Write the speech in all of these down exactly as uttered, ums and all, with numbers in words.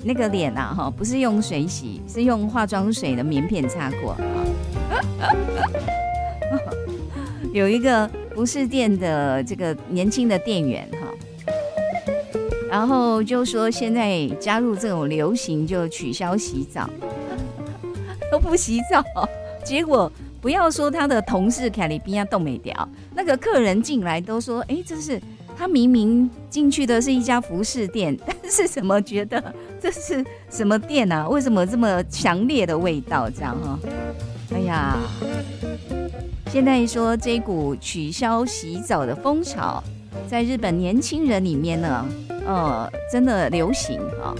那个脸啊哈，不是用水洗，是用化妆水的棉片擦过。有一个服饰店的这个年轻的店员哈，然后就说现在加入这种流行，就取消洗澡，都不洗澡，结果不要说他的同事卡里比亚都没掉，那个客人进来都说，哎，这是他明明进去的是一家服饰店，但是怎么觉得这是什么店啊？为什么这么强烈的味道？这样哈，哎呀，现在说这股取消洗澡的风潮，在日本年轻人里面呢，呃，真的流行哈。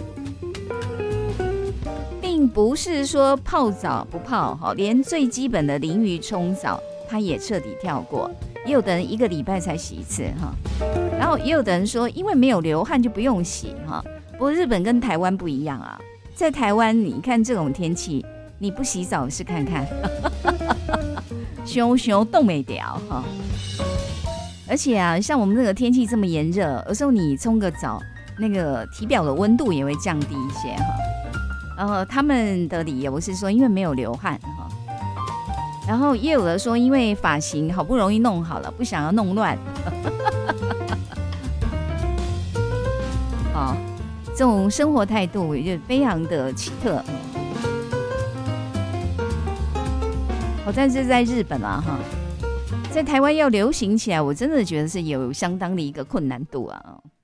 并不是说泡澡不泡哈，连最基本的淋浴冲澡，他也彻底跳过。也有的人一个礼拜才洗一次哈，然后也有的人说，因为没有流汗就不用洗哈。不过日本跟台湾不一样啊，在台湾你看这种天气，你不洗澡试看看，熊熊冻没掉哈。而且啊，像我们这个天气这么炎热，有时候你冲个澡，那个体表的温度也会降低一些哈。然后他们的理由是说，因为没有流汗哈。然后也有的说，因为发型好不容易弄好了，不想要弄乱。哦，这种生活态度也非常的奇特。好，但是在日本啊哈，在台湾要流行起来，我真的觉得是有相当的一个困难度啊。